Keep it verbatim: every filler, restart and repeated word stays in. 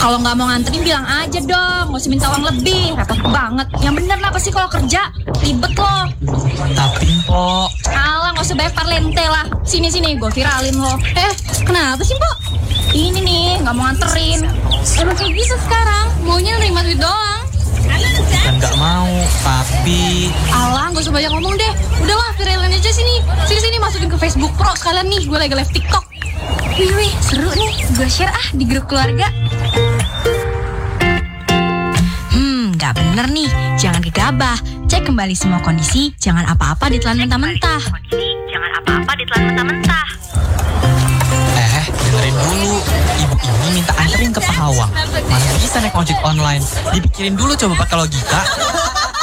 Kalau nggak mau nganterin bilang aja dong, nggak usah minta uang lebih, repot banget. Yang bener lah pasti kalau kerja ribet loh. Tapi Mpok, Alah, nggak usah banyak parlente lah. Sini sini, gue viralin lo. Eh, kenapa sih Mpok? Ini nih, nggak mau nganterin. Emang kayak gitu sekarang, maunya nerima duit doang. bukan nggak mau, tapi Alah, nggak usah banyak ngomong deh. Udahlah, viralin aja sini. Sini sini masukin ke Facebook Pro sekalian nih. Gue lagi live TikTok. Wih wih, seru nih. Gue share ah di grup keluarga. Hmm, nggak bener nih. Jangan gegabah. Cek kembali semua kondisi. Jangan apa-apa ditelan mentah-mentah. Jangan apa-apa ditelan mentah-mentah. eh dengerin dulu. Ibu ini minta anterin ke Pahawang. Mana bisa naik ojek online? Dipikirin dulu coba pakai logika.